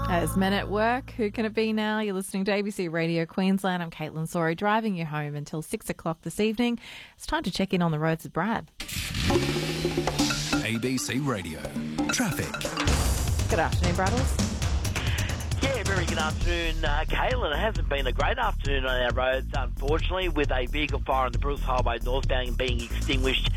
As men at work, who can it be now? You're listening to ABC Radio Queensland. I'm Caitlin Sorey, driving you home until 6 o'clock this evening. It's time to check in on the roads with Brad. ABC Radio Traffic. Good afternoon, Braddles. Yeah, very good afternoon, Caitlin. It hasn't been a great afternoon on our roads, unfortunately, with a vehicle fire on the Bruce Highway northbound being extinguished